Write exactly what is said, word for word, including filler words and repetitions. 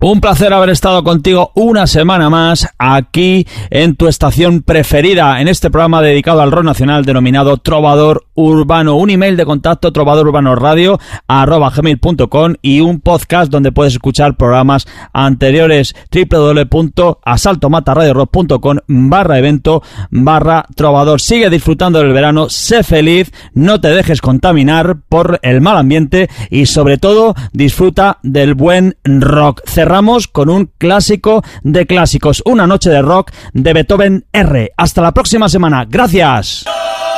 Un placer haber estado contigo una semana más aquí en tu estación preferida, en este programa dedicado al rock nacional denominado Trovador Urbano. Un email de contacto, trovadorurbanoradio arroba gmail punto com, y un podcast donde puedes escuchar programas anteriores, doble u doble u doble u punto asalto mata radio rock punto com barra evento barra trovador. Sigue disfrutando del verano, sé feliz, no te dejes contaminar por el mal ambiente y sobre todo disfruta del buen rock. Cerramos con un clásico de clásicos, Una noche de rock de Beethoven R. Hasta la próxima semana. Gracias.